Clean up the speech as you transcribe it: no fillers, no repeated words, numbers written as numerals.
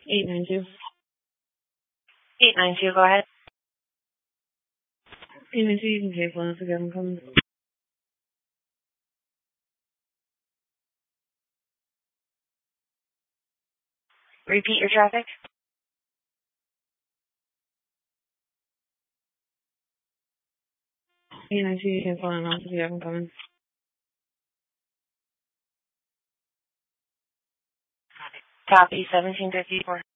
892. 892, go ahead. 892, you can pay for it again. I'm coming. Repeat your traffic. 892, you can pay for it again. I'm coming. Copy, 1754.